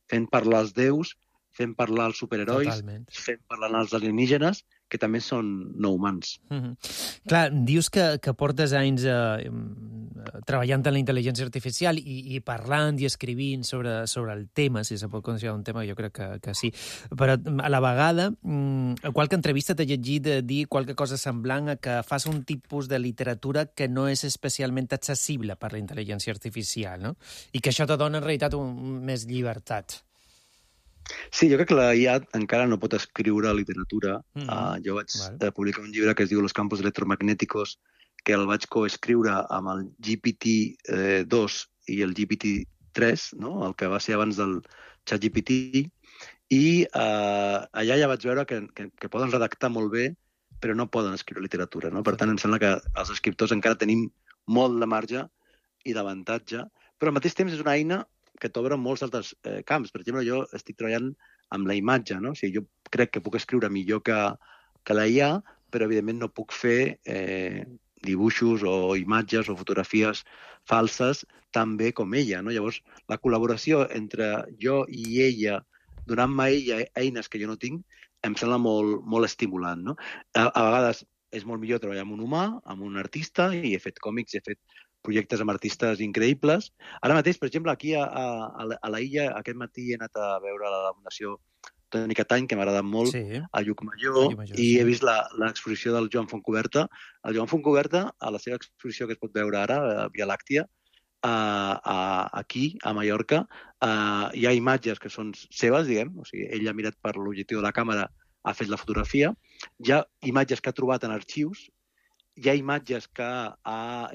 fent parlar els déus, fent parlar els superherois, Totalment. fent parlar els alienígenes, que també són no humans. Clar, dius que portes anys treballant en la intel·ligència artificial i parlant i escrivint sobre el tema, si se pot considerar un tema, jo crec que sí. Però a la vegada, a qualque entrevista t'he llegit dir qualque cosa semblant a que fas un tipus de literatura que no és especialment accessible per la intel·ligència artificial, no? I que això te dona en realitat més llibertat. Sí, jo crec que la IA encara no pot escriure literatura. Jo vaig publicar un llibre que es diu Los campos electromagnéticos, que el vaig coescriure amb el GPT-2 i el GPT-3, no? El que va ser abans del ChatGPT, i allà ja vaig veure que poden redactar molt bé, però no poden escriure literatura, no? Per tant, em sembla que els escriptors encara tenim molt de marge i d'avantatge, però al mateix temps és una eina que t'obre molts altres camps. Per exemple, jo estic treballant amb la imatge, no? O sigui, jo crec que puc escriure millor que la IA, però evidentment no puc fer dibuixos o imatges o fotografies falses tan bé com ella, no? Llavors, la col·laboració entre jo i ella, donant-me a ella eines que jo no tinc, em sembla molt, molt estimulant, no? A vegades és molt millor treballar amb un humà, amb un artista, i he fet còmics, he fet projectes amb artistes increïbles. Ara mateix, per exemple, aquí a la illa, aquest matí he anat a veure la Fundació Toni Catany, que m'ha agradat molt, a Llucmajor, i he vist l'exposició del Joan Fontcuberta. El Joan Fontcuberta, a la seva exposició que es pot veure ara, a Via Làctia, aquí, a Mallorca, hi ha imatges que són seves, diguem, o sigui, ell ha mirat per l'objectiu de la càmera, ha fet la fotografia, hi ha imatges que ha trobat en arxius, hi ha imatges que ha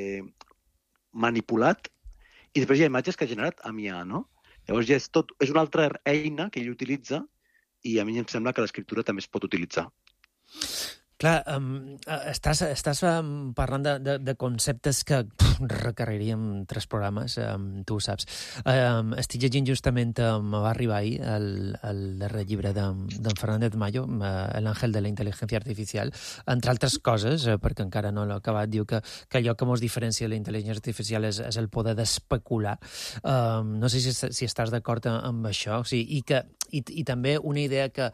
manipulat i després hi ha imatges que ha generat amb IA, no? Llavors ja és una altra eina que ell utilitza i a mi em sembla que l'escriptura també es pot utilitzar. Clar, estàs parlant de conceptes que requeriríem 3 programes, tu ho saps. Estic llegint justament, me va arribar ahir el darrer llibre d'en Fernández Mayo, El ángel de la inteligencia artificial, entre altres coses, perquè encara no l'he acabat, diu que allò que ens diferencia de la intel·ligència artificial és el poder d'especular. No sé si estàs d'acord amb això, o sigui, i també una idea que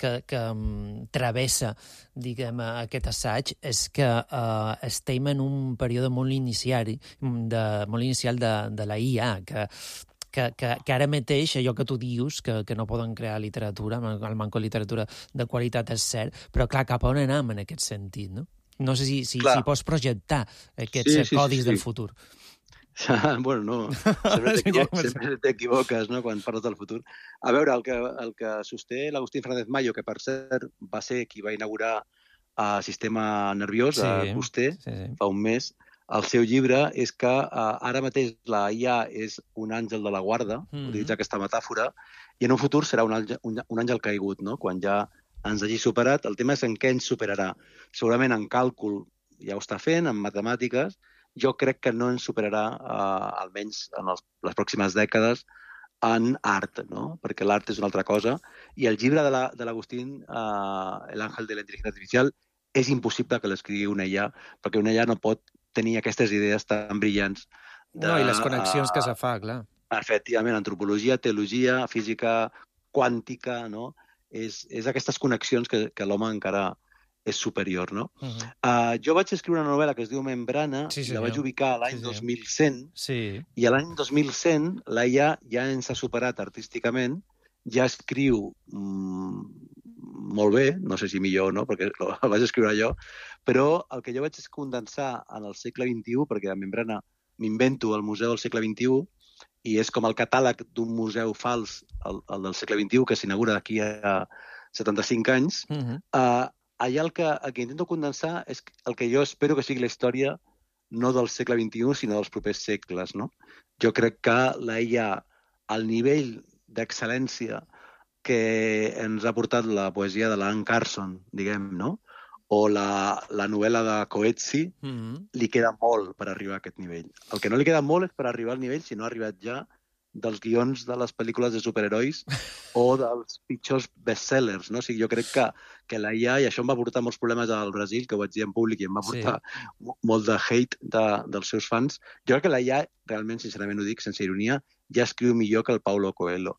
travessa, diguem, aquest assaig, és que estem en un període molt inicial de la IA, que ara mateix, allò que tu dius, que no poden crear literatura, el manco de literatura de qualitat és cert, però clar, cap on anem en aquest sentit, no? No sé si pots projectar aquests codis del futur. Bueno, no, sempre t'equivoques, no?, quan parles del futur. A veure, el que sosté l'Agustín Fernández Mayo, que per cert va ser qui va inaugurar el sistema nerviós, a Custer, fa un mes, el seu llibre és que ara mateix la IA és un àngel de la guarda, utilitza aquesta metàfora, i en un futur serà un àngel caigut, no?, quan ja ens hagi superat. El tema és en què ens superarà. Segurament en càlcul ja ho està fent, en matemàtiques. Jo crec que no ens superarà, almenys en les pròximes dècades, en art, no? Perquè l'art és una altra cosa. I el llibre de l'Agustín, El ángel de la inteligencia artificial, és impossible que l'escrigui una IA, perquè una IA no pot tenir aquestes idees tan brillants. No, i les connexions que se fa, clar. Efectivament, antropologia, teologia, física quàntica, no? És aquestes connexions que l'home encara és superior, no? Jo vaig escriure una novel·la que es diu Membrana, la vaig ubicar a l'any 2100, i a l'any 2100 la IA ja ens ha superat artísticament, ja escriu molt bé, no sé si millor o no, perquè la vaig escriure jo, però el que jo vaig és condensar en el segle XXI, perquè a Membrana m'invento el museu del segle XXI, i és com el catàleg d'un museu fals, el del segle XXI, que s'inaugura d'aquí a 75 anys. Allà el que intento condensar és el que jo espero que sigui la història no del segle XXI, sinó dels propers segles, no? Jo crec que la IA, al nivell d'excel·lència que ens ha portat la poesia de l'Anne Carson, diguem, no?, o la novel·la de Coetzee, li queda molt per arribar a aquest nivell. El que no li queda molt és per arribar al nivell, si no ha arribat ja, dels guions de les pel·lícules de superherois o dels pitjors bestsellers, no? O sigui, jo crec que la IA, i això em va portar molts problemes al Brasil, que ho vaig dir en públic, i em va portar molt de hate dels seus fans. Jo crec que la IA, realment, sincerament ho dic, sense ironia, ja escriu millor que el Paulo Coelho.